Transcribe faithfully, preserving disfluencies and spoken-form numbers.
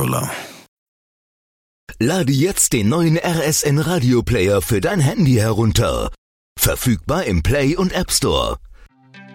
Dollar. Lade jetzt den neuen R S N Radio Player für dein Handy herunter. Verfügbar im Play und App Store.